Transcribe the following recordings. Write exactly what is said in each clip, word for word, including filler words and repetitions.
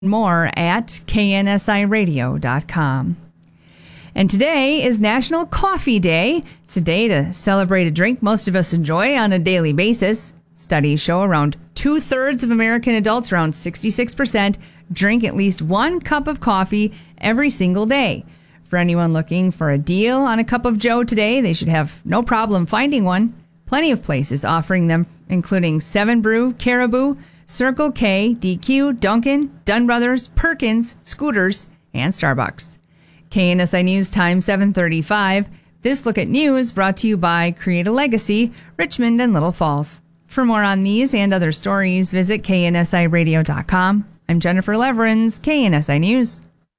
More at K N S I radio dot com. And today is National Coffee Day. It's a day to celebrate a drink most of us enjoy on a daily basis. Studies show around two-thirds of American adults, around sixty-six percent, drink at least one cup of coffee every single day. For anyone looking for a deal on a cup of Joe today, they should have no problem finding one. Plenty of places offering them, including Seven Brew, Caribou, Circle K, D Q, Dunkin', Dunn Brothers, Perkins, Scooters, and Starbucks. K N S I News time seven thirty-five. This look at news brought to you by Create a Legacy, Richmond and Little Falls. For more on these and other stories, visit K N S I radio dot com. I'm Jennifer Leverins, K N S I News.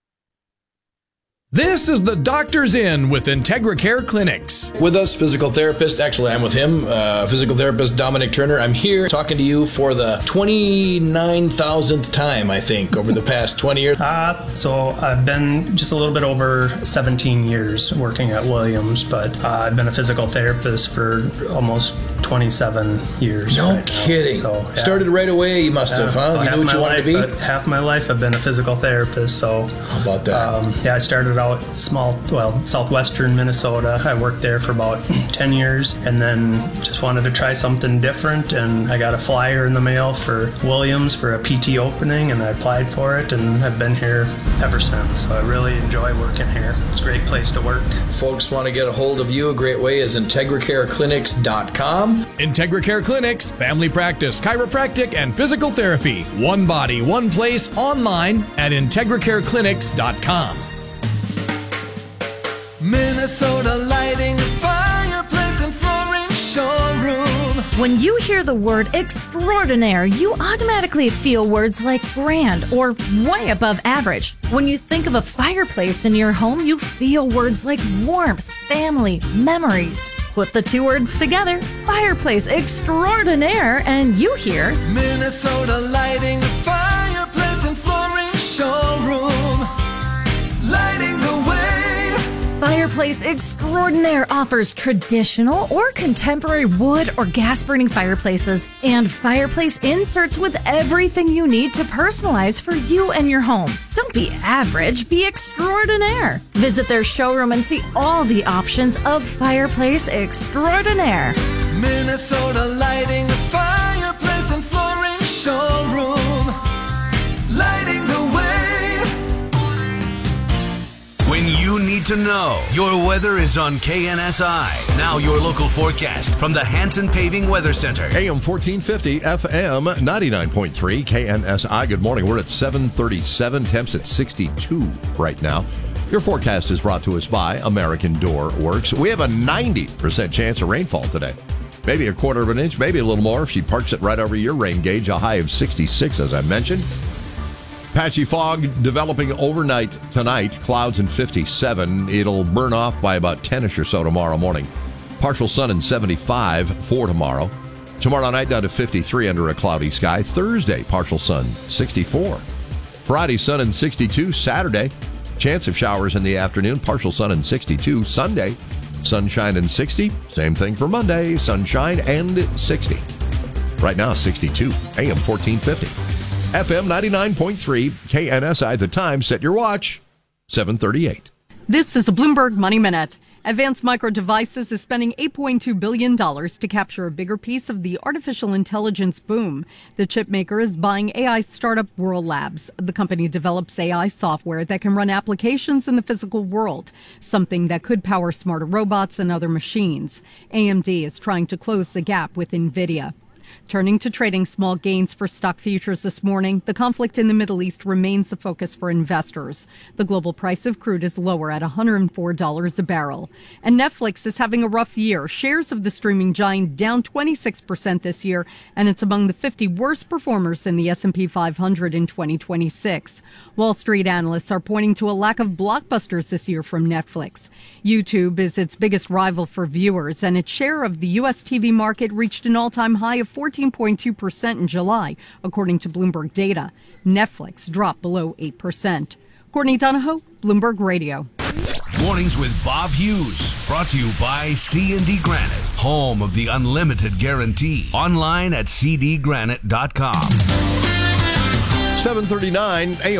This is the Doctor's In with IntegraCare Clinics. With us, physical therapist, actually I'm with him, uh, physical therapist Dominic Turner. I'm here talking to you for the twenty-nine thousandth time, I think, over the past twenty years. Uh, so I've been just a little bit over seventeen years working at Williams, but uh, I've been a physical therapist for almost twenty-seven years. No right kidding. So, yeah. Started right away, you must yeah, have, huh? Well, You knew what you wanted life, to be? Half my life I've been a physical therapist, so... How about that? Um, yeah, I started out small, well, southwestern Minnesota. I worked there for about ten years and then just wanted to try something different, and I got a flyer in the mail for Williams for a P T opening, and I applied for it, and I've been here ever since. So I really enjoy working here. It's a great place to work. Folks want to get a hold of you, a great way is IntegraCare Clinics dot com. IntegraCare Clinics, family practice, chiropractic, and physical therapy. One body, one place, online at IntegraCare Clinics dot com. Minnesota Lighting, fireplace and flooring showroom. When you hear the word extraordinaire, you automatically feel words like grand or way above average. When you think of a fireplace in your home, you feel words like warmth, family, memories. Put the two words together, fireplace extraordinaire, and you hear Minnesota Lighting, fireplace and flooring showroom. Lighting the way. Fireplace Extraordinaire offers traditional or contemporary wood or gas-burning fireplaces and fireplace inserts with everything you need to personalize for you and your home. Don't be average, be extraordinaire. Visit their showroom and see all the options of Fireplace Extraordinaire. Minnesota Lighting, fireplace and flooring showroom. Lighting the way. When you need to know, your weather is on K N S I. Now your local forecast from the Hanson Paving Weather Center. A M fourteen fifty, F M ninety-nine point three, K N S I. Good morning. We're at seven thirty-seven, temps at sixty-two right now. Your forecast is brought to us by American Door Works. We have a ninety percent chance of rainfall today. Maybe a quarter of an inch, maybe a little more if she parks it right over your rain gauge. A high of sixty-six, as I mentioned. Patchy fog developing overnight tonight, clouds and fifty-seven. It'll burn off by about ten-ish or so tomorrow morning. Partial sun and seventy-five for tomorrow. Tomorrow night down to fifty-three under a cloudy sky. Thursday, partial sun, sixty-four. Friday, sun and sixty-two. Saturday, chance of showers in the afternoon, partial sun and sixty-two. Sunday, sunshine and sixty. Same thing for Monday, sunshine and sixty. Right now, sixty-two, A M fourteen fifty. F M ninety-nine point three, K N S I. The time, set your watch, seven thirty-eight. This is a Bloomberg Money Minute. Advanced Micro Devices is spending eight point two billion dollars to capture a bigger piece of the artificial intelligence boom. The chip maker is buying A I startup World Labs. The company develops A I software that can run applications in the physical world, something that could power smarter robots and other machines. A M D is trying to close the gap with NVIDIA. Turning to trading, small gains for stock futures this morning. The conflict in the Middle East remains a focus for investors. The global price of crude is lower at one hundred four dollars a barrel. And Netflix is having a rough year. Shares of the streaming giant down twenty-six percent this year, and it's among the fifty worst performers in the S and P five hundred in twenty twenty-six. Wall Street analysts are pointing to a lack of blockbusters this year from Netflix. YouTube is its biggest rival for viewers, and its share of the U S T V market reached an all-time high of fourteen point two percent in July, according to Bloomberg data. Netflix dropped below eight percent. Courtney Donahoe, Bloomberg Radio. Mornings with Bob Hughes, brought to you by C and D Granite, home of the unlimited guarantee. Online at C D granite dot com. seven thirty-nine A M